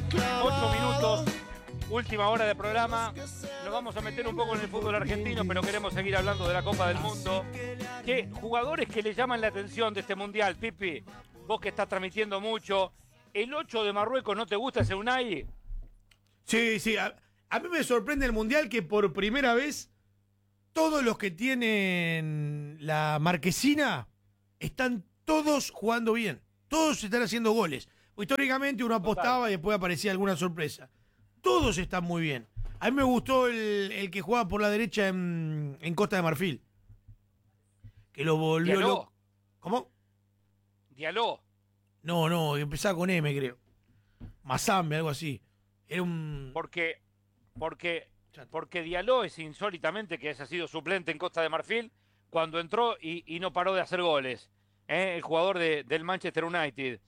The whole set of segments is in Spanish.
8 minutos, última hora de programa. Nos vamos a meter un poco en el fútbol argentino, pero queremos seguir hablando de la Copa del Mundo. ¿Qué jugadores que le llaman la atención de este Mundial, Pipi? Vos que estás transmitiendo mucho. ¿El 8 de Marruecos no te gusta ese Unai? Sí, sí. A mí me sorprende el Mundial que por primera vez todos los que tienen la marquesina están todos jugando bien. Todos están haciendo goles. Históricamente uno apostaba y después aparecía alguna sorpresa. Todos están muy bien. A mí me gustó el que jugaba por la derecha en Costa de Marfil. Que lo volvió loco. ¿Cómo? Diallo. No, empezaba con M, creo. Mazambe, algo así. Era un... Porque Diallo es insólitamente que haya sido suplente en Costa de Marfil cuando entró y no paró de hacer goles. El jugador del Manchester United.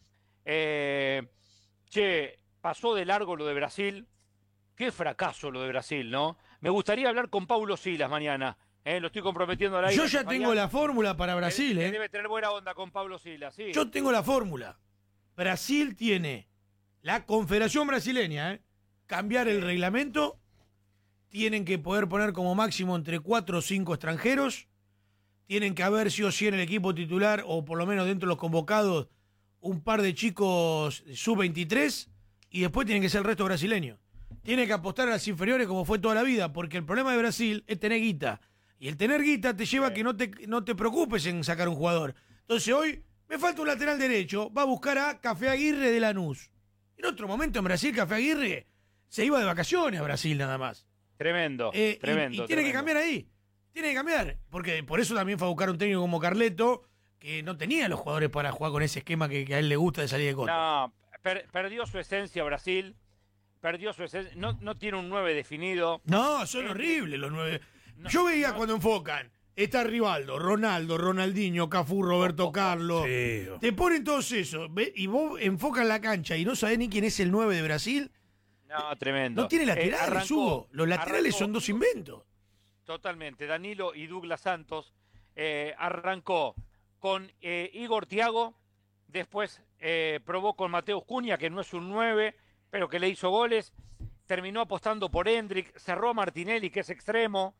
Pasó de largo lo de Brasil. Qué fracaso lo de Brasil, ¿no? Me gustaría hablar con Paulo Silas mañana. Lo estoy comprometiendo a la Yo ya tengo la fórmula para Brasil, que debe tener buena onda con Paulo Silas, sí. Yo tengo la fórmula. Brasil tiene la Confederación Brasileña, cambiar el reglamento. Tienen que poder poner como máximo entre 4 o 5 extranjeros. Tienen que haber sí o sí en el equipo titular, o por lo menos dentro de los convocados, un par de chicos sub-23, y después tienen que ser el resto brasileño. Tiene que apostar a las inferiores como fue toda la vida, porque el problema de Brasil es tener guita. Y el tener guita te lleva a que no te preocupes en sacar un jugador. Entonces hoy me falta un lateral derecho, va a buscar a Café Aguirre de Lanús. En otro momento en Brasil, Café Aguirre se iba de vacaciones a Brasil nada más. Tremendo, tremendo. Y tiene que cambiar ahí. Tiene que cambiar. Porque por eso también fue a buscar un técnico como Carleto, que no tenía los jugadores para jugar con ese esquema que a él le gusta de salir de contra. No, perdió su esencia Brasil. Perdió su esencia. No tiene un 9 definido. No, son horribles los 9. Yo veía cuando enfocan. Está Rivaldo, Ronaldo, Ronaldinho, Cafú, Roberto Carlos. Sí. Te ponen todos esos. Y vos enfocan la cancha y no sabés ni quién es el 9 de Brasil. No, tremendo. No tiene laterales, Hugo. Los laterales son dos inventos. Totalmente. Danilo y Douglas Santos arrancó con Igor Thiago. Después probó con Mateus Cunha, que no es un 9, pero que le hizo goles. Terminó apostando por Hendrick. Cerró a Martinelli, que es extremo.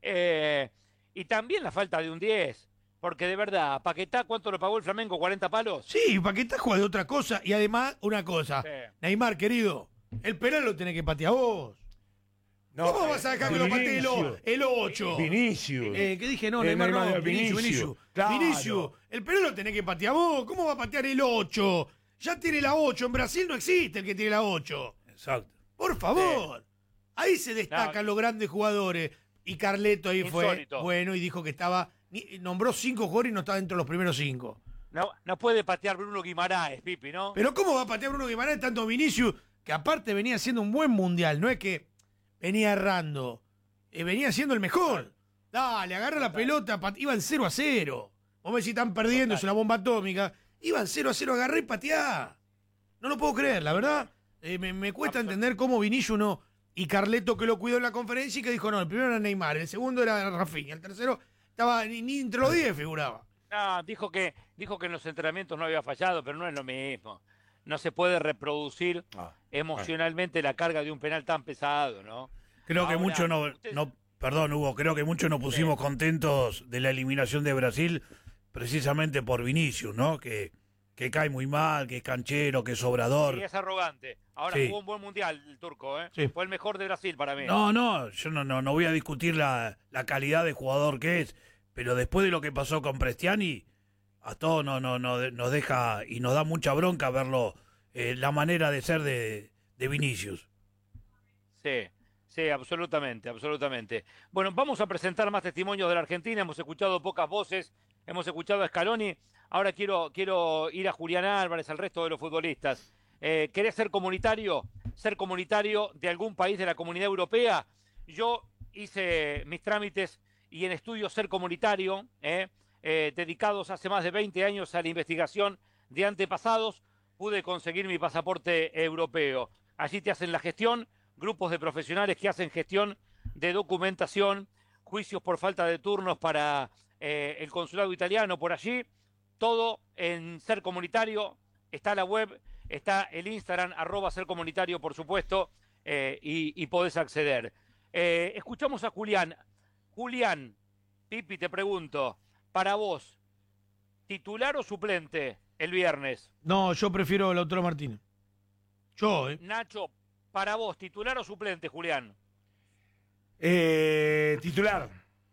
Y también la falta de un 10. Porque de verdad, Paquetá, ¿cuánto lo pagó el Flamengo? ¿40 palos? Sí, Paquetá juega de otra cosa. Y además, una cosa. Sí. Neymar, querido, el penal lo tenés que patear vos. No, ¿cómo vas a dejar que lo patee el 8? Vinicius. ¿Qué dije? No, Neymar no. Vinicius. Claro. Vinicius. El penal lo tenés que patear vos. ¿Cómo va a patear el 8? Ya tiene la 8. En Brasil no existe el que tiene la 8. Exacto. Por favor. Sí. Ahí se destacan los grandes jugadores. Y Carleto ahí insólito. Fue bueno y dijo que estaba... Nombró 5 jugadores y no estaba dentro de los primeros 5. No puede patear Bruno Guimaraes, Pipi, ¿no? Pero ¿cómo va a patear Bruno Guimaraes tanto Vinicius? Que aparte venía haciendo un buen mundial. No es que venía errando. Venía siendo el mejor. Dale, agarra la pelota. Iban 0-0. Vos me decís, están perdiendo, es una bomba atómica. Iban 0-0, agarré y pateá. No lo puedo creer, la verdad. Me cuesta entender cómo Vinicius no... Y Carleto, que lo cuidó en la conferencia y que dijo, no, el primero era Neymar, el segundo era Rafinha, el tercero estaba ni entre los 10 figuraba. No, dijo que en los entrenamientos no había fallado, pero no es lo mismo. No se puede reproducir emocionalmente la carga de un penal tan pesado, ¿no? Creo que mucho perdón, Hugo, creo que muchos nos pusimos contentos de la eliminación de Brasil precisamente por Vinicius, ¿no? Que cae muy mal, que es canchero, que es sobrador. Sí, es arrogante. Ahora jugó un buen mundial el turco, ¿eh? Sí. Fue el mejor de Brasil para mí. Yo no voy a discutir la calidad de jugador que es, pero después de lo que pasó con Prestiani, a todos nos deja y nos da mucha bronca verlo, la manera de ser de Vinicius. Sí, absolutamente. Bueno, vamos a presentar más testimonios de la Argentina. Hemos escuchado pocas voces, hemos escuchado a Scaloni. Ahora quiero ir a Julián Álvarez, al resto de los futbolistas. ¿Querés ser comunitario? ¿Ser comunitario de algún país de la Comunidad Europea? Yo hice mis trámites y en estudios ser comunitario, dedicados hace más de 20 años a la investigación de antepasados, pude conseguir mi pasaporte europeo. Allí te hacen la gestión, grupos de profesionales que hacen gestión de documentación, juicios por falta de turnos para el consulado italiano por allí. Todo en Ser Comunitario, está la web Está el Instagram, @sercomunitario, por supuesto, y podés acceder. Escuchamos a Julián. Julián, Pipi, te pregunto, para vos, ¿titular o suplente el viernes? No, yo prefiero Lautaro Martínez. Yo, Nacho, para vos, ¿titular o suplente, Julián? Titular.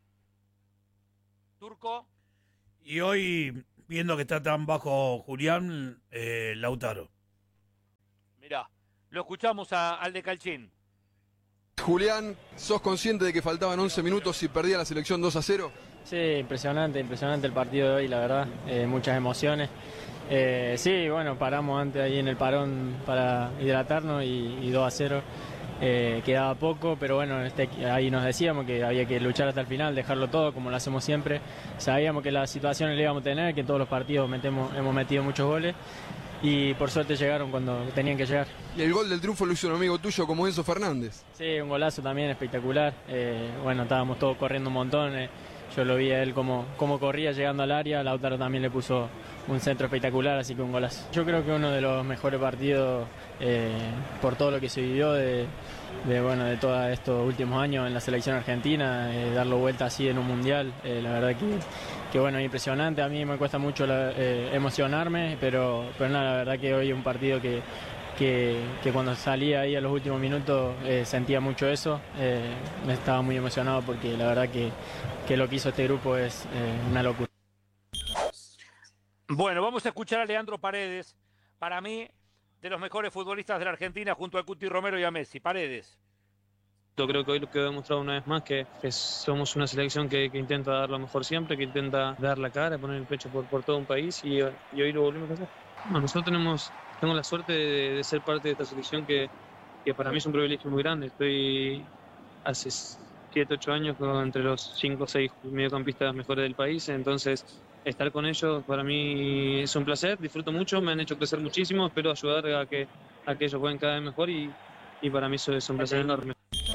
Turco. Y hoy, viendo que está tan bajo Julián, Lautaro. Mirá, lo escuchamos al de Calchín. Julián, ¿sos consciente de que faltaban 11 minutos y perdía la selección 2-0? Sí, impresionante el partido de hoy, la verdad, muchas emociones. Sí, bueno, paramos antes ahí en el parón para hidratarnos y 2-0. Quedaba poco, pero bueno, ahí nos decíamos que había que luchar hasta el final, dejarlo todo como lo hacemos siempre. Sabíamos que las situaciones le íbamos a tener, que en todos los partidos hemos metido muchos goles y por suerte llegaron cuando tenían que llegar. Y el gol del triunfo lo hizo un amigo tuyo como Enzo Fernández. Sí, un golazo también espectacular. Bueno, estábamos todos corriendo un montón. Yo lo vi a él como corría llegando al área. Lautaro también le puso un centro espectacular, así que un golazo. Yo creo que uno de los mejores partidos por todo lo que se vivió de todos estos últimos años en la selección argentina, darlo vuelta así en un mundial, la verdad que bueno, impresionante. A mí me cuesta mucho emocionarme, pero nada, la verdad que hoy es un partido que cuando salía ahí a los últimos minutos sentía mucho eso. Me estaba muy emocionado porque la verdad que lo que hizo este grupo es una locura. Bueno, vamos a escuchar a Leandro Paredes. Para mí, de los mejores futbolistas de la Argentina, junto a Cuti Romero y a Messi. Paredes. Yo creo que hoy lo que he demostrado una vez más que somos una selección que intenta dar lo mejor siempre, que intenta dar la cara, poner el pecho por todo un país y hoy lo volvimos a hacer. Bueno, nosotros tengo la suerte de ser parte de esta selección que para mí es un privilegio muy grande. Estoy hace 7, 8 años entre los 5 o 6 mediocampistas mejores del país, entonces estar con ellos para mí es un placer, disfruto mucho, me han hecho crecer muchísimo, espero ayudar a que ellos jueguen cada vez mejor y para mí eso es un placer enorme.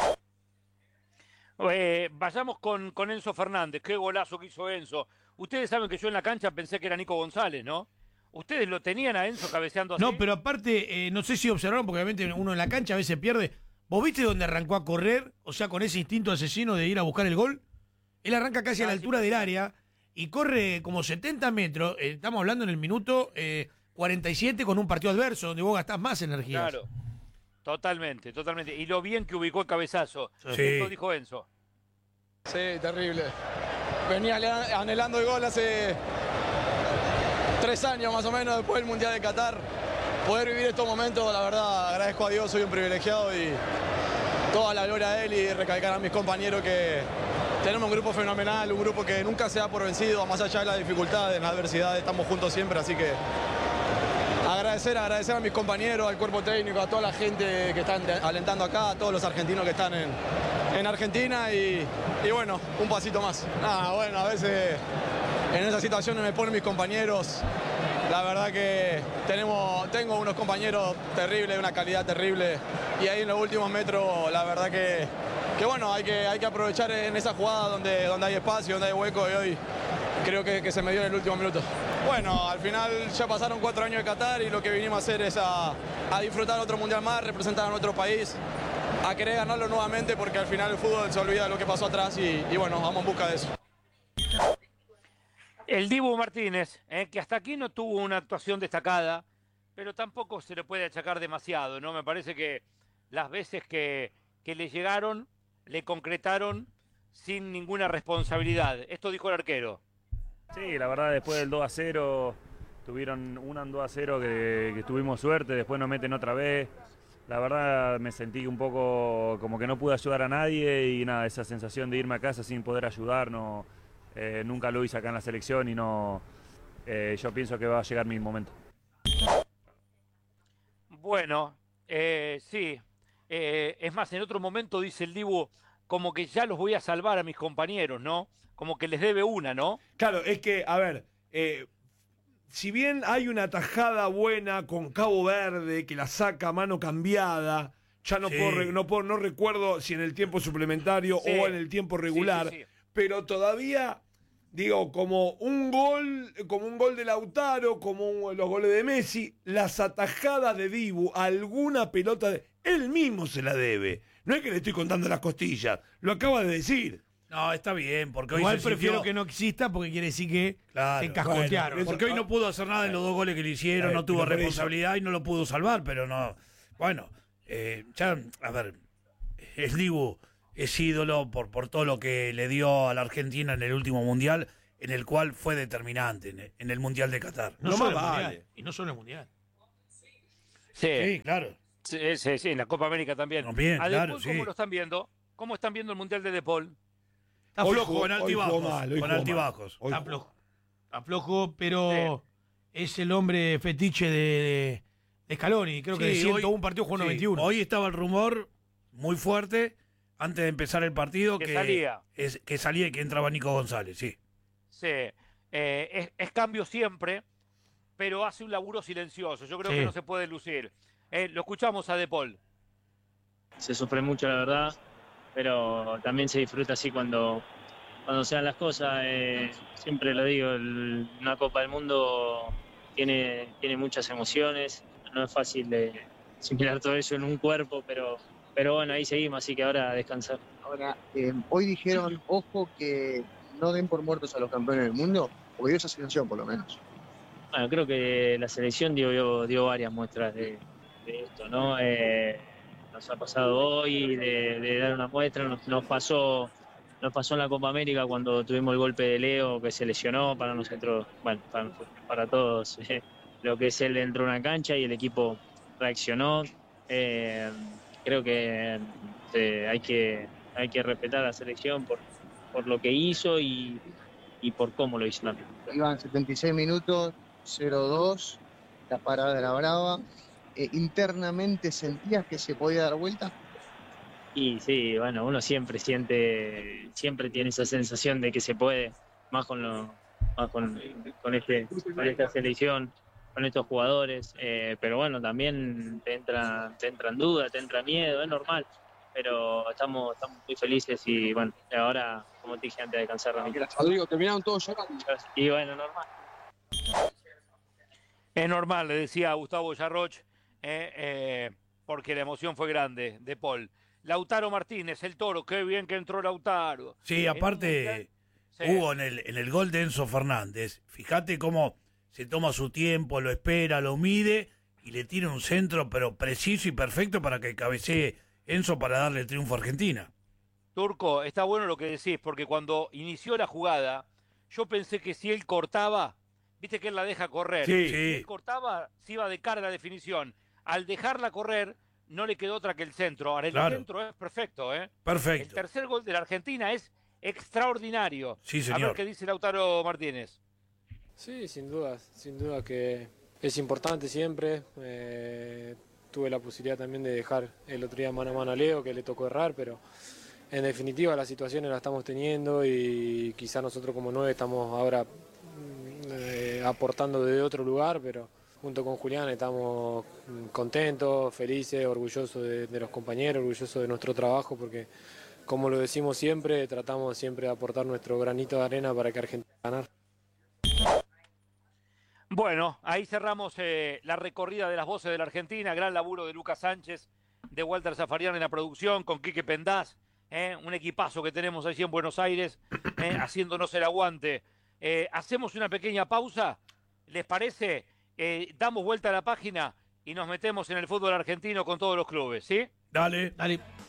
Vayamos con Enzo Fernández. Qué golazo que hizo Enzo. Ustedes saben que yo en la cancha pensé que era Nico González, ¿no? ¿Ustedes lo tenían a Enzo cabeceando así? No, pero aparte, no sé si observaron, porque obviamente uno en la cancha a veces pierde. ¿Vos viste dónde arrancó a correr? O sea, con ese instinto asesino de ir a buscar el gol. Él arranca casi a la altura del área y corre como 70 metros. Estamos hablando en el minuto 47 con un partido adverso, donde vos gastás más energía. Claro, totalmente. Y lo bien que ubicó el cabezazo. Sí. Esto dijo Enzo. Sí, terrible. Venía anhelando el gol hace 3 años más o menos después del Mundial de Qatar. Poder vivir estos momentos, la verdad, agradezco a Dios, soy un privilegiado y toda la gloria a él y recalcar a mis compañeros que tenemos un grupo fenomenal, un grupo que nunca se da por vencido, más allá de las dificultades, en la adversidad, estamos juntos siempre, así que agradecer a mis compañeros, al cuerpo técnico, a toda la gente que están alentando acá, a todos los argentinos que están en Argentina y bueno, un pasito más. Bueno, a veces en esas situaciones me ponen mis compañeros. La verdad que tengo unos compañeros terribles, una calidad terrible y ahí en los últimos metros la verdad que bueno, hay que aprovechar en esa jugada donde hay espacio, donde hay hueco y hoy creo que se me dio en el último minuto. Bueno, al final ya pasaron 4 años de Qatar y lo que vinimos a hacer es a disfrutar otro mundial más, representar a nuestro país, a querer ganarlo nuevamente porque al final el fútbol se olvida de lo que pasó atrás y bueno, vamos en busca de eso. El Dibu Martínez, que hasta aquí no tuvo una actuación destacada, pero tampoco se le puede achacar demasiado, ¿no? Me parece que las veces que le llegaron, le concretaron sin ninguna responsabilidad. Esto dijo el arquero. Sí, la verdad después del 2-0, tuvieron un 2-0 que tuvimos suerte, después nos meten otra vez. La verdad me sentí un poco como que no pude ayudar a nadie y nada, esa sensación de irme a casa sin poder ayudar, no, nunca lo hice acá en la selección y no, yo pienso que va a llegar mi momento. Bueno, sí, es más, en otro momento dice el Dibu como que ya los voy a salvar a mis compañeros, ¿no? Como que les debe una, ¿no? Claro, es que, a ver, si bien hay una tajada buena con Cabo Verde que la saca a mano cambiada, ya no, Sí. no recuerdo si en el tiempo suplementario Sí. o en el tiempo regular, Sí. pero todavía digo, como un gol de Lautaro, los goles de Messi, las atajadas de Dibu, alguna pelota él mismo se la debe. No es que le estoy contando las costillas, lo acaba de decir. No, está bien, porque hoy Igual se prefiero sintió- que no exista porque quiere decir que Claro, se cascotearon. bueno, Porque hoy no pudo hacer nada en los 2 goles que le hicieron, no tuvo pero por eso- responsabilidad y no lo pudo salvar, pero no. Bueno, ya, a ver, el Dibu es ídolo por todo lo que le dio a la Argentina en el último Mundial, en el cual fue determinante, en el Mundial de Qatar. No No solo más el Mundial, vale. y no solo el Mundial. Sí, claro. Sí, en la Copa América también. También, ¿A De claro, Paul sí. cómo lo están viendo? ¿Cómo están viendo el Mundial de De Paul? Está Hoy flojo, jugó- Con hoy altibajos, jugó mal, hoy con jugó altibajos. mal. Hoy está jugó- flojo. Está flojo, pero es el hombre fetiche de Scaloni. Creo que de Sí, 101 partidos jugó sí, 91. Hoy estaba el rumor muy fuerte, antes de empezar el partido, Que que salía. que salía y que entraba Nico González, sí. Sí, es cambio siempre, pero hace un laburo silencioso. Yo creo Sí. que no se puede lucir. Lo escuchamos a De Paul. Se sufre mucho, la verdad, pero también se disfruta así cuando se dan las cosas. Siempre lo digo, una Copa del Mundo tiene muchas emociones, no es fácil de asimilar todo eso en un cuerpo, pero bueno, ahí seguimos, así que ahora a descansar. Ahora, hoy dijeron, ojo, que no den por muertos a los campeones del mundo, o dio esa sensación por lo menos. Bueno, creo que la selección dio varias muestras de esto, ¿no? Nos ha pasado hoy de dar una muestra, nos pasó en la Copa América cuando tuvimos el golpe de Leo que se lesionó. Para nosotros, bueno, para todos, lo que es él dentro de una cancha, y el equipo reaccionó. Creo que hay que respetar a la selección por lo que hizo y por cómo lo hizo también. Iban 76 minutos, 0-2, la parada de la Brava. ¿Internamente sentías que se podía dar vuelta? Y sí, bueno, uno siempre tiene esa sensación de que se puede, más con esta selección, con estos jugadores, pero bueno, también te entran dudas, te entra miedo, es normal, pero estamos muy felices y bueno, ahora, como te dije antes, de descansar, Ramiro. Rodrigo, terminaron todos llorando. Y bueno, normal. Es normal, le decía Gustavo Yarroch, porque la emoción fue grande, De Paul. Lautaro Martínez, el Toro, qué bien que entró Lautaro. Sí, aparte, Sí. Hugo, en el gol de Enzo Fernández, fíjate cómo se toma su tiempo, lo espera, lo mide y le tira un centro, pero preciso y perfecto para que cabecee Enzo para darle el triunfo a Argentina. Turco, está bueno lo que decís, porque cuando inició la jugada, yo pensé que si él cortaba, viste que él la deja correr. Sí. Si él cortaba, se iba de cara a la definición. Al dejarla correr, no le quedó otra que el centro. Ahora, el Claro. centro es perfecto, ¿eh? El Perfecto. tercer gol de la Argentina es extraordinario. Sí, A ver señor. qué dice Lautaro Martínez. Sí, sin duda que es importante siempre. Tuve la posibilidad también de dejar el otro día mano a mano a Leo, que le tocó errar, pero en definitiva las situaciones las estamos teniendo y quizá nosotros como 9 estamos ahora aportando desde otro lugar, pero junto con Julián estamos contentos, felices, orgullosos de los compañeros, orgullosos de nuestro trabajo, porque como lo decimos siempre, tratamos siempre de aportar nuestro granito de arena para que Argentina gane. Bueno, ahí cerramos la recorrida de las voces de la Argentina. Gran laburo de Lucas Sánchez, de Walter Zafarian en la producción, con Quique Pendaz, un equipazo que tenemos allí en Buenos Aires, haciéndonos el aguante. Hacemos una pequeña pausa, ¿les parece? Damos vuelta a la página y nos metemos en el fútbol argentino con todos los clubes, ¿sí? Dale. Dale.